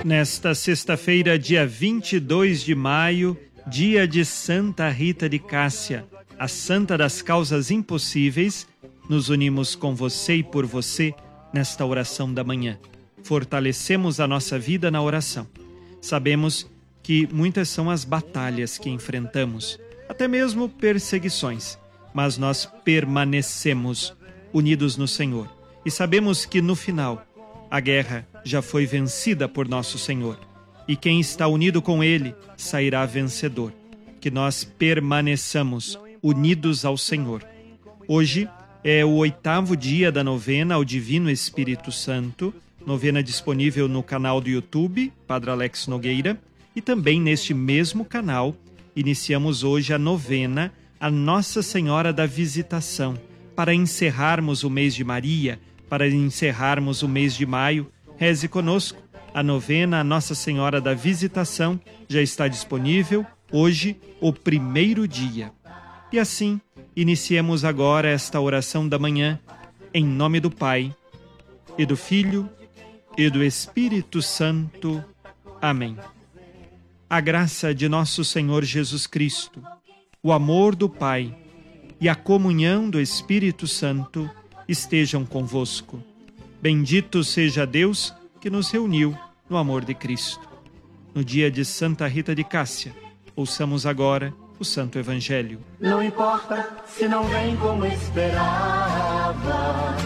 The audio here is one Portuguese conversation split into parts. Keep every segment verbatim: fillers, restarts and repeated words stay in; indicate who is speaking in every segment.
Speaker 1: Nesta sexta-feira, dia vinte e dois de maio, dia de Santa Rita de Cássia, a santa das causas impossíveis, nos unimos com você e por você nesta oração da manhã. Fortalecemos a nossa vida na oração. Sabemos que muitas são as batalhas que enfrentamos, até mesmo perseguições, mas nós permanecemos unidos no Senhor e sabemos que no final a guerra já foi vencida por nosso Senhor e quem está unido com Ele sairá vencedor. Que nós permaneçamos unidos ao Senhor. Hoje é o oitavo dia da novena ao Divino Espírito Santo, novena disponível no canal do YouTube, Padre Alex Nogueira, e também neste mesmo canal iniciamos hoje a novena a Nossa Senhora da Visitação, para encerrarmos o mês de Maria, para encerrarmos o mês de maio. Reze conosco. A novena a Nossa Senhora da Visitação já está disponível, hoje, o primeiro dia. E assim, iniciemos agora esta oração da manhã, em nome do Pai, e do Filho, e do Espírito Santo. Amém. A graça de nosso Senhor Jesus Cristo, o amor do Pai e a comunhão do Espírito Santo estejam convosco. Bendito seja Deus que nos reuniu no amor de Cristo. No dia de Santa Rita de Cássia, ouçamos agora o Santo Evangelho.
Speaker 2: Não importa se não vem como esperava,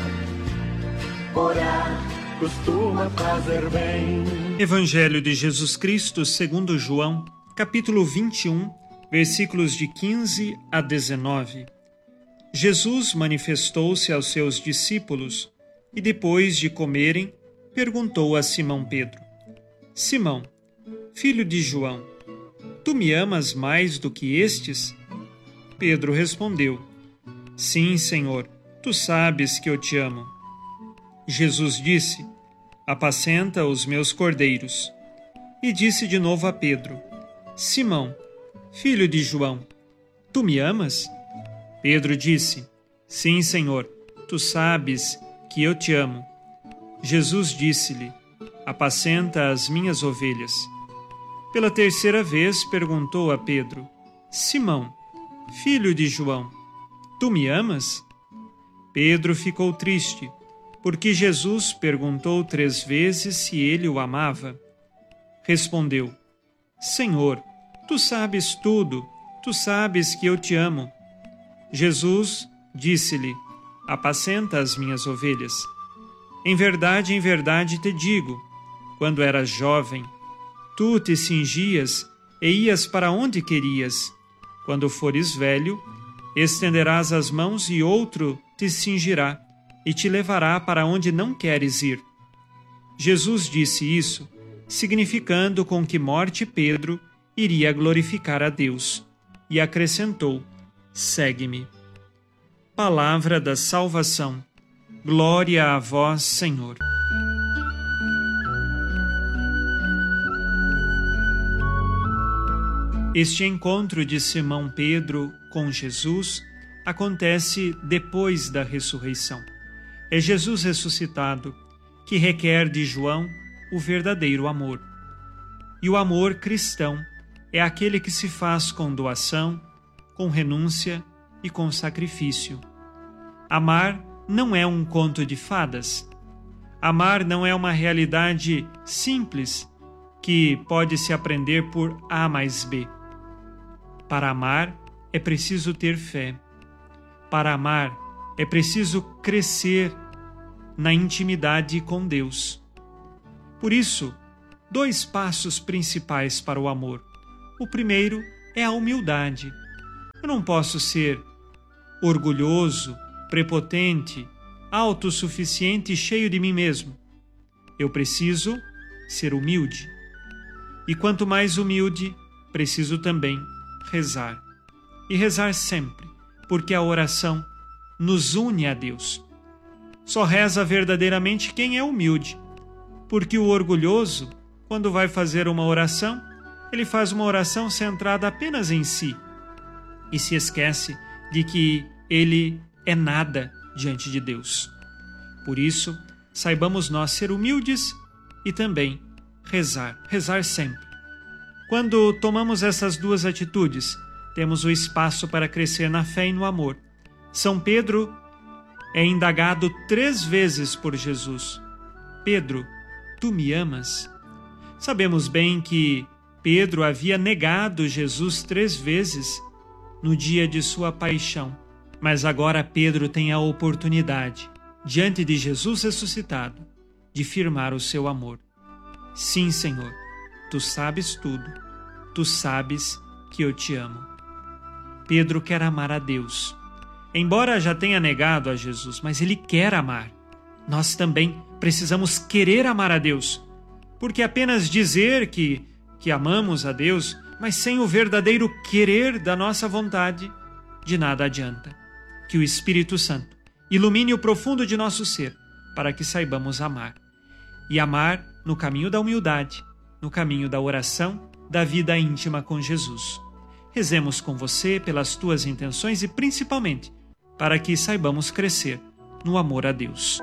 Speaker 2: orar costuma fazer bem.
Speaker 1: Evangelho de Jesus Cristo segundo João, capítulo vinte e um, versículos de quinze a dezenove. Jesus manifestou-se aos seus discípulos e depois de comerem, perguntou a Simão Pedro: Simão, filho de João, tu me amas mais do que estes? Pedro respondeu: Sim, Senhor, tu sabes que eu te amo. Jesus disse: Apacenta os meus cordeiros. E disse de novo a Pedro: Simão, filho de João, tu me amas? Pedro disse: Sim, Senhor, tu sabes que eu te amo. Jesus disse-lhe: Apacenta as minhas ovelhas. Pela terceira vez perguntou a Pedro: Simão, filho de João, tu me amas? Pedro ficou triste, porque Jesus perguntou três vezes se ele o amava. Respondeu: Senhor, tu sabes tudo, tu sabes que eu te amo. Jesus disse-lhe: Apacenta as minhas ovelhas. Em verdade, em verdade te digo, quando eras jovem, tu te cingias e ias para onde querias. Quando fores velho, estenderás as mãos e outro te cingirá e te levará para onde não queres ir. Jesus disse isso, significando com que morte Pedro iria glorificar a Deus, e acrescentou: Segue-me. Palavra da salvação. Glória a vós, Senhor. Este encontro de Simão Pedro com Jesus acontece depois da ressurreição. É Jesus ressuscitado que requer de João o verdadeiro amor. E o amor cristão é aquele que se faz com doação, com renúncia e com sacrifício. Amar não é um conto de fadas. Amar não é uma realidade simples que pode se aprender por A mais B. Para amar é preciso ter fé. Para amar é preciso crescer na intimidade com Deus. Por isso, dois passos principais para o amor. O primeiro é a humildade. Eu não posso ser orgulhoso, prepotente, autossuficiente e cheio de mim mesmo. Eu preciso ser humilde. E quanto mais humilde, preciso também rezar. E rezar sempre, porque a oração nos une a Deus. Só reza verdadeiramente quem é humilde, porque o orgulhoso, quando vai fazer uma oração, ele faz uma oração centrada apenas em si e se esquece de que ele é nada diante de Deus. Por isso, saibamos nós ser humildes e também rezar, rezar sempre. Quando tomamos essas duas atitudes, temos o espaço para crescer na fé e no amor. São Pedro é indagado três vezes por Jesus: Pedro, tu me amas? Sabemos bem que Pedro havia negado Jesus três vezes no dia de sua paixão. Mas agora Pedro tem a oportunidade, diante de Jesus ressuscitado, de firmar o seu amor. Sim, Senhor, tu sabes tudo. Tu sabes que eu te amo. Pedro quer amar a Deus. Embora já tenha negado a Jesus, mas ele quer amar. Nós também precisamos querer amar a Deus, porque apenas dizer que, que amamos a Deus, mas sem o verdadeiro querer da nossa vontade, de nada adianta. Que o Espírito Santo ilumine o profundo de nosso ser, para que saibamos amar. E amar no caminho da humildade, no caminho da oração, da vida íntima com Jesus. Rezemos com você pelas tuas intenções e principalmente para que saibamos crescer no amor a Deus.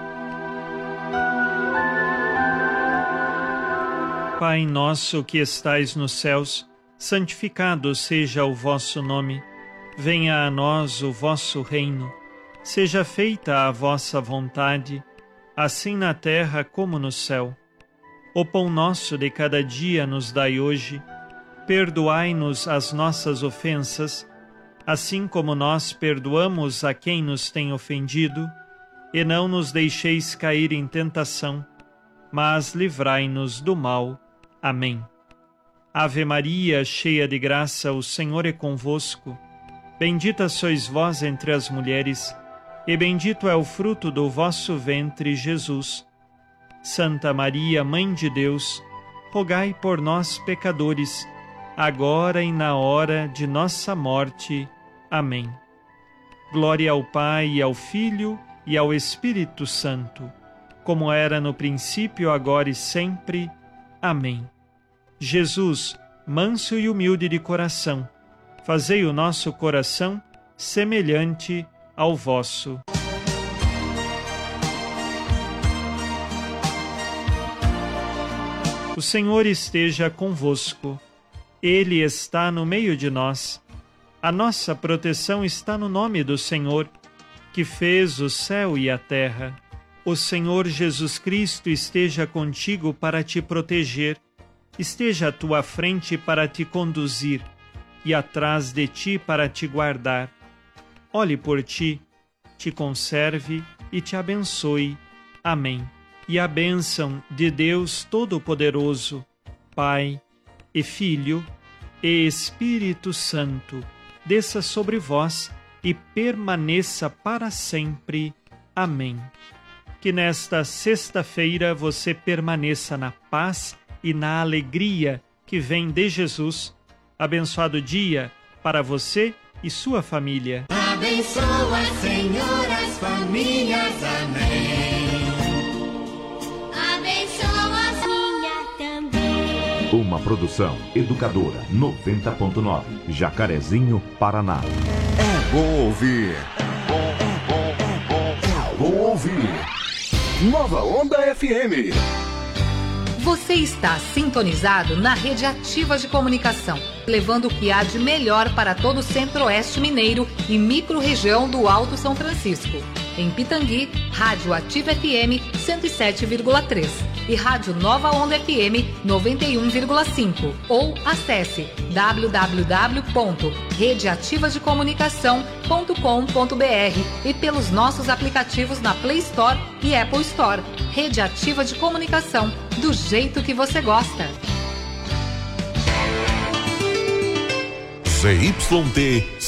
Speaker 1: Pai nosso que estais nos céus, santificado seja o vosso nome. Venha a nós o vosso reino. Seja feita a vossa vontade, assim na terra como no céu. O pão nosso de cada dia nos dai hoje. Perdoai-nos as nossas ofensas, assim como nós perdoamos a quem nos tem ofendido, e não nos deixeis cair em tentação, mas livrai-nos do mal. Amém. Ave Maria, cheia de graça, o Senhor é convosco. Bendita sois vós entre as mulheres, e bendito é o fruto do vosso ventre, Jesus. Santa Maria, Mãe de Deus, rogai por nós, pecadores, agora e na hora de nossa morte. Amém. Glória ao Pai, e ao Filho, e ao Espírito Santo, como era no princípio, agora e sempre. Amém. Jesus, manso e humilde de coração, fazei o nosso coração semelhante ao vosso. O Senhor esteja convosco. Ele está no meio de nós. A nossa proteção está no nome do Senhor, que fez o céu e a terra. O Senhor Jesus Cristo esteja contigo para te proteger, esteja à tua frente para te conduzir e atrás de ti para te guardar. Olhe por ti, te conserve e te abençoe. Amém. E a bênção de Deus Todo-Poderoso, Pai e Filho e Espírito Santo, desça sobre vós e permaneça para sempre. Amém. Que nesta sexta-feira você permaneça na paz e na alegria que vem de Jesus. Abençoado dia para você e sua família.
Speaker 3: Abençoa, Senhor, as famílias. Amém. Abençoa a minha também.
Speaker 4: Uma produção Educadora noventa ponto nove, Jacarezinho, Paraná.
Speaker 5: É bom ouvir. É bom, é bom, é bom. É bom ouvir. Nova Onda F M.
Speaker 6: Você está sintonizado na Rede Ativa de Comunicação, levando o que há de melhor para todo o Centro-Oeste Mineiro e micro-região do Alto São Francisco. Em Pitangui, Rádio Ativa F M cento e sete vírgula três e Rádio Nova Onda F M noventa e um vírgula cinco. Ou acesse w w w ponto rede ativa de comunicação ponto com ponto b r e pelos nossos aplicativos na Play Store e Apple Store. Rede Ativa de Comunicação, do jeito que você gosta.
Speaker 5: Z Y T